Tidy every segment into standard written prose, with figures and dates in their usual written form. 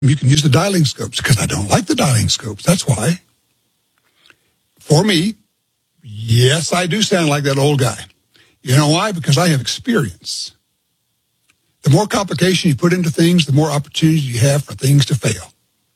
You can use the dialing scopes because I don't like the dialing scopes. That's why. For me, yes, I do sound like that old guy. You know why? Because I have experience. The more complication you put into things, the more opportunity you have for things to fail.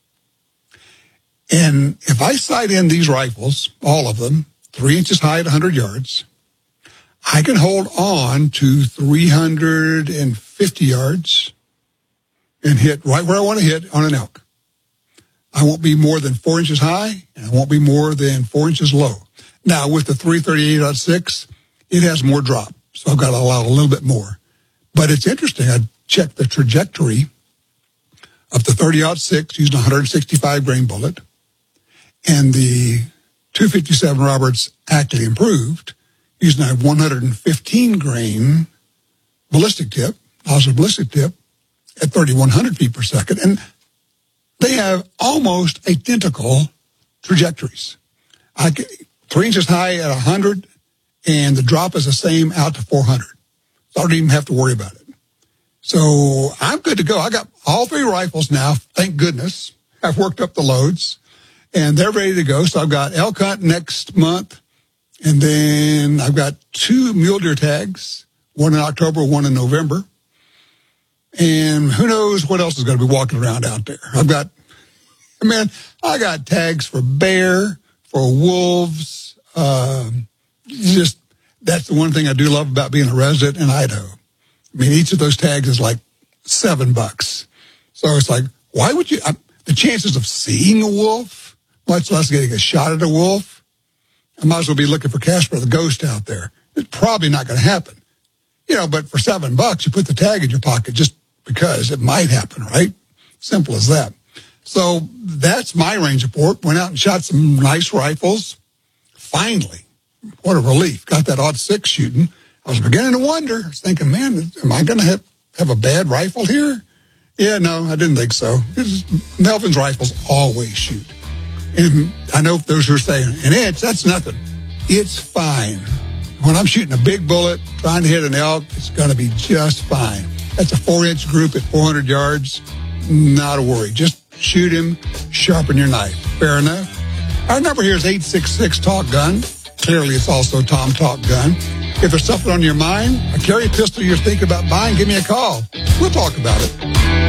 And if I sight in these rifles, all of them, 3 inches high at 100 yards, I can hold on to 350 yards and hit right where I want to hit on an elk. I won't be more than 4 inches high, and I won't be more than 4 inches low. Now, with the 338.6, it has more drop, so I've got to allow a little bit more. But it's interesting. I checked the trajectory of the 30-06 using a 165 grain bullet, and the 257 Roberts actually improved using a 115 grain ballistic tip, positive ballistic tip, at 3,100 feet per second. And they have almost identical trajectories. 3 inches high at 100, and the drop is the same out to 400. So I don't even have to worry about it. So I'm good to go. I got all 3 rifles now, thank goodness. I've worked up the loads, and they're ready to go. So I've got elk hunt next month, and then I've got 2 mule deer tags, one in October, one in November. And who knows what else is going to be walking around out there. I got tags for bear, for wolves. Just, that's the one thing I do love about being a resident in Idaho. I mean, each of those tags is like $7. So it's like, why would you, the chances of seeing a wolf, much less getting a shot at a wolf, I might as well be looking for Casper the Ghost out there. It's probably not going to happen. But for $7, you put the tag in your pocket just because it might happen, right? Simple as that. So that's my range report. Went out and shot some nice rifles. Finally, what a relief. Got that .6 shooting. I was beginning to wonder. I was thinking, man, am I going to have a bad rifle here? Yeah, no, I didn't think so. Melvin's rifles always shoot. And I know those who are saying, an inch, that's nothing. It's fine. When I'm shooting a big bullet, trying to hit an elk, it's going to be just fine. That's a 4-inch group at 400 yards. Not a worry. Just shoot him, sharpen your knife. Fair enough? Our number here is 866-TALK-GUN. Clearly, it's also Tom Talk Gun. If there's something on your mind, a carry pistol you're thinking about buying, give me a call. We'll talk about it.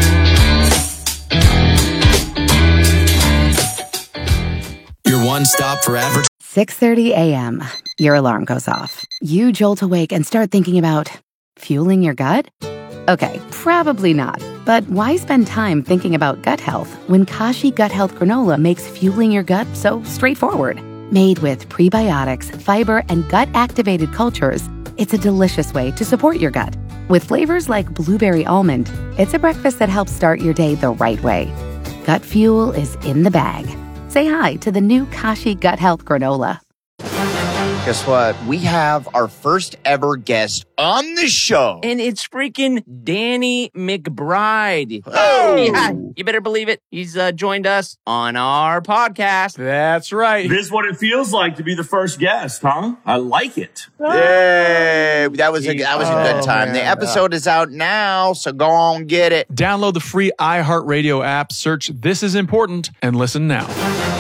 Your one stop for advertising. 6:30 a.m. Your alarm goes off. You jolt awake and start thinking about fueling your gut? Okay, probably not. But why spend time thinking about gut health when Kashi Gut Health Granola makes fueling your gut so straightforward? Made with prebiotics, fiber, and gut-activated cultures, it's a delicious way to support your gut. With flavors like blueberry almond, it's a breakfast that helps start your day the right way. Gut fuel is in the bag. Say hi to the new Kashi Gut Health Granola. Guess what? We have our first ever guest on the show. And it's freaking Danny McBride. Oh! Yeah, you better believe it. He's joined us on our podcast. That's right. This is what it feels like to be the first guest, huh? I like it. Yay! That was a good time. Man. The episode is out now, so go on get it. Download the free iHeartRadio app, search This Is Important, and listen now.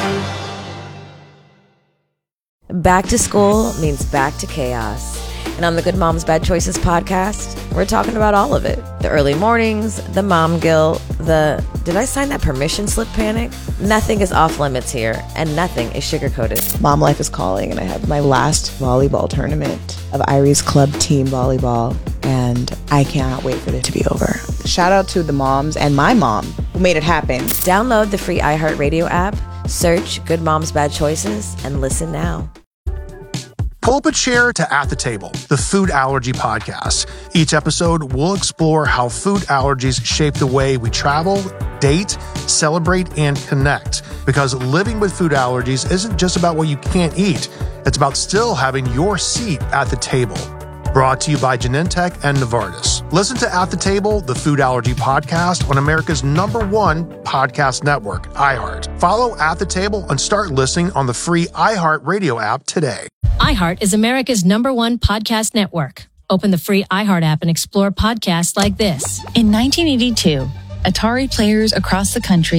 Back to school means back to chaos. And on the Good Moms Bad Choices podcast, we're talking about all of it. The early mornings, the mom guilt, the did I sign that permission slip panic? Nothing is off limits here, and nothing is sugar-coated. Mom life is calling, and I have my last volleyball tournament of Irie's club team volleyball, and I cannot wait for it to be over. Shout out to the moms and my mom who made it happen. Download the free iHeartRadio app, search Good Moms Bad Choices, and listen now. Pull up a chair to At the Table, the food allergy podcast. Each episode, we'll explore how food allergies shape the way we travel, date, celebrate, and connect. Because living with food allergies isn't just about what you can't eat. It's about still having your seat at the table. Brought to you by Genentech and Novartis. Listen to At the Table, the food allergy podcast on America's #1 podcast network, iHeart. Follow At the Table and start listening on the free iHeart Radio app today. iHeart is America's #1 podcast network. Open the free iHeart app and explore podcasts like this. In 1982, Atari players across the country